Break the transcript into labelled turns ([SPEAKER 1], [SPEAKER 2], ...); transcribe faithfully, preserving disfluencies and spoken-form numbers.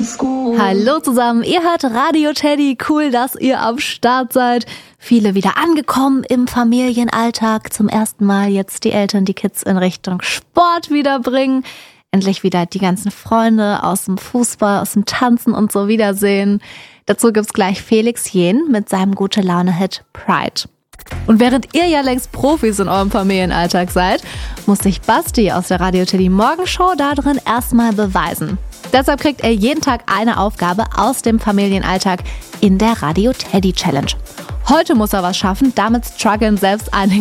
[SPEAKER 1] ist gut.
[SPEAKER 2] Hallo zusammen, ihr hört Radio Teddy. Cool, dass ihr am Start seid. Viele wieder angekommen im Familienalltag. Zum ersten Mal jetzt die Eltern die Kids in Richtung Sport wiederbringen. Endlich wieder die ganzen Freunde aus dem Fußball, aus dem Tanzen und so wiedersehen. Dazu gibt's gleich Felix Jähn mit seinem Gute-Laune-Hit Pride. Und während ihr ja längst Profis in eurem Familienalltag seid, muss sich Basti aus der Radio Teddy Morgenshow da drin erstmal beweisen. Deshalb kriegt er jeden Tag eine Aufgabe aus dem Familienalltag in der Radio Teddy Challenge. Heute muss er was schaffen, damit strugglen selbst einige